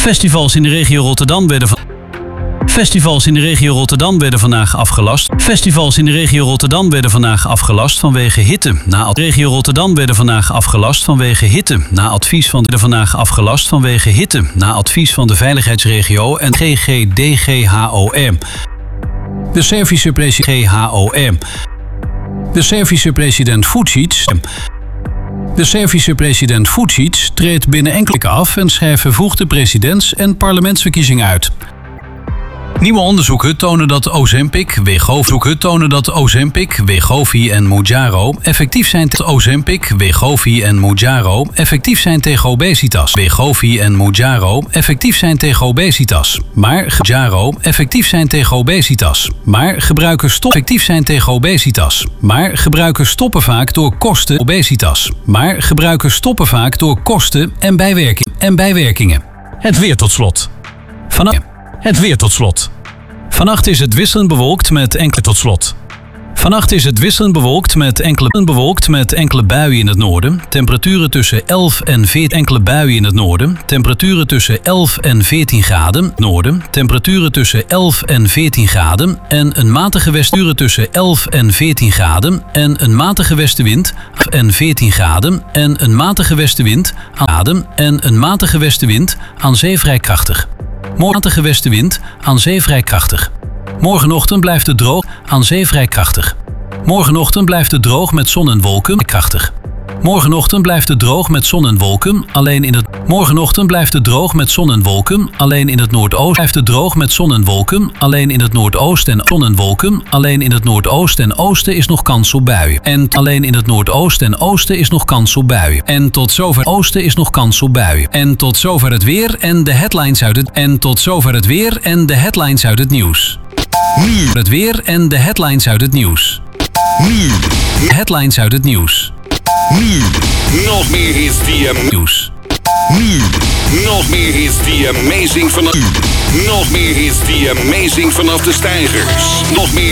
Festivals in de regio Rotterdam werden vandaag afgelast. Festivals in de regio Rotterdam werden vandaag afgelast vanwege hitte. Regio Rotterdam werden vandaag afgelast vanwege hitte. Na advies van de veiligheidsregio en GGDGHOM. De Servische president Vučić treedt binnen enkele weken af en schrijft vervroegde presidents- en parlementsverkiezingen uit. Nieuwe onderzoeken tonen dat Ozempic, Wegovy en Mounjaro effectief zijn tegen obesitas. Maar gebruikers stoppen vaak door kosten en bijwerkingen. Het weer tot slot. Vannacht is het wisselend bewolkt met enkele buien in het noorden. Temperaturen tussen 11 en 14 graden. Temperaturen tussen 11 en 14 graden en een matige westenwind aan zee vrij krachtig. Morgenochtend blijft het droog aan zee vrij krachtig. Morgenochtend blijft het droog met zon en wolken krachtig. Morgenochtend blijft het droog met zon en wolken, alleen in het noordoosten en oosten is nog kans op buien. En tot zover het weer en de headlines uit het nieuws. Nu het weer en de headlines uit het nieuws. Nu nog meer hits die Nieuws. Nu nog meer hits die amazing vanaf. Nog meer hits die amazing vanaf de steigers. Nog meer